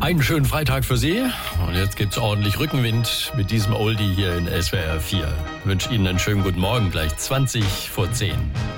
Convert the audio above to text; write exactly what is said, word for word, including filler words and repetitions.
Einen schönen Freitag für Sie. Und jetzt gibt's ordentlich Rückenwind mit diesem Oldie hier in S W R vier. Ich wünsche Ihnen einen schönen guten Morgen, gleich zwanzig vor zehn.